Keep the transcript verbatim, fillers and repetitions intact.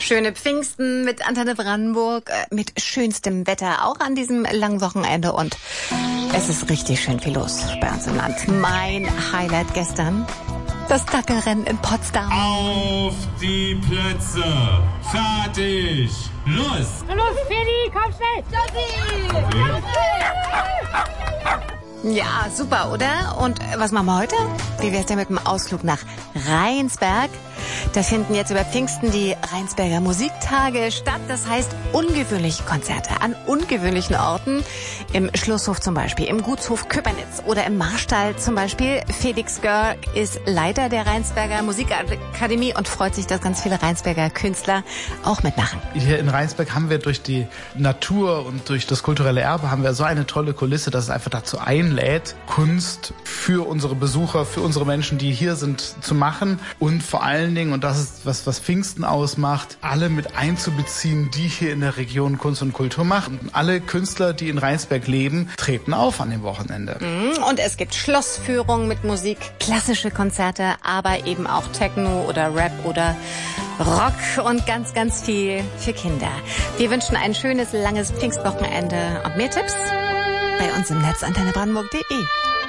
Schöne Pfingsten mit Antenne Brandenburg, mit schönstem Wetter auch an diesem langen Wochenende und es ist richtig schön viel los bei uns im Land. Mein Highlight gestern, das Dackelrennen in Potsdam. Auf die Plätze, fertig, los! Los, Feli, komm schnell! Jossi! Ja, super, oder? Und was machen wir heute? Wie wär's denn mit dem Ausflug nach Rheinsberg? Da finden jetzt über Pfingsten die Rheinsberger Musiktage statt. Das heißt ungewöhnliche Konzerte an ungewöhnlichen Orten. Im Schlosshof zum Beispiel, im Gutshof Köpernitz oder im Marstall zum Beispiel. Felix Görg ist Leiter der Rheinsberger Musikakademie und freut sich, dass ganz viele Rheinsberger Künstler auch mitmachen. Hier in Rheinsberg haben wir durch die Natur und durch das kulturelle Erbe haben wir so eine tolle Kulisse, dass es einfach dazu einlädt, Kunst für unsere Besucher, für unsere Menschen, die hier sind, zu machen und vor allen Dingen, und das ist was, was Pfingsten ausmacht, alle mit einzubeziehen, die hier in der Region Kunst und Kultur machen. Und alle Künstler, die in Rheinsberg leben, treten auf an dem Wochenende. Und es gibt Schlossführungen mit Musik, klassische Konzerte, aber eben auch Techno oder Rap oder Rock und ganz, ganz viel für Kinder. Wir wünschen ein schönes, langes Pfingstwochenende und mehr Tipps bei uns im Netz antenne brandenburg punkt de.